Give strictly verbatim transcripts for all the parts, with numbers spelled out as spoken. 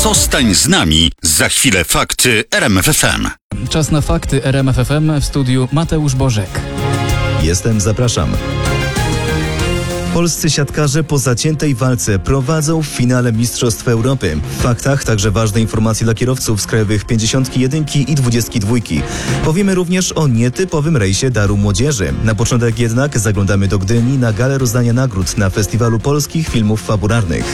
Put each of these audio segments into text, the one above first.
Zostań z nami. Za chwilę fakty R M F F M. Czas na fakty R M F F M, w studiu Mateusz Bożek. Jestem, zapraszam. Polscy siatkarze po zaciętej walce prowadzą w finale Mistrzostw Europy. W faktach także ważne informacje dla kierowców z krajowych pięćdziesiątki jedynki i dwudziestki dwójki. Powiemy również o nietypowym rejsie Daru Młodzieży. Na początek jednak zaglądamy do Gdyni na galę rozdania nagród na Festiwalu Polskich Filmów Fabularnych.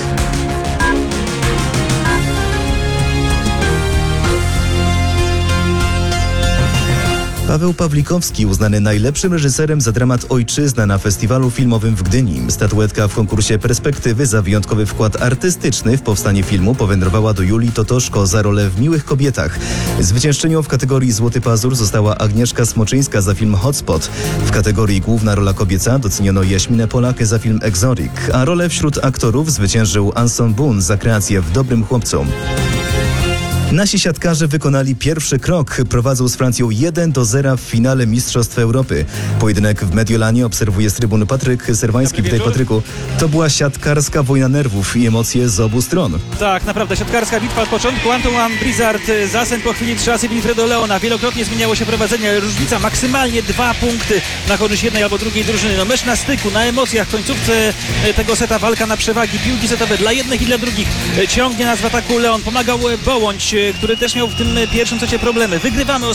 Paweł Pawlikowski, uznany najlepszym reżyserem za dramat Ojczyzna na Festiwalu Filmowym w Gdyni. Statuetka w konkursie Perspektywy za wyjątkowy wkład artystyczny w powstanie filmu powędrowała do Julii Totoszko za rolę w Miłych kobietach. Zwyciężczynią w kategorii Złoty Pazur została Agnieszka Smoczyńska za film Hotspot. W kategorii Główna rola kobieca doceniono Jaśminę Polak za film Exotic, a rolę wśród aktorów zwyciężył Anson Boone za kreację w Dobrym chłopcu. Nasi siatkarze wykonali pierwszy krok. Prowadzą z Francją jeden do zera w finale Mistrzostw Europy. Pojedynek w Mediolanie obserwuje z trybuny Patryk Serwański. Witaj, Patryku. To była siatkarska wojna nerwów i emocje z obu stron. Tak, naprawdę siatkarska bitwa od początku. Antoine Brizard zasęp po chwili trzy razy Wilfredo Leona. Wielokrotnie zmieniało się prowadzenie, ale różnica maksymalnie dwa punkty na korzyść jednej albo drugiej drużyny. No mecz na styku, na emocjach. W końcówce tego seta walka na przewagi. Piłki setowe dla jednych i dla drugich. Ciągnie nas w ataku Leon. Pomagał Bołądź, który też miał w tym pierwszym secie problemy. Wygrywamy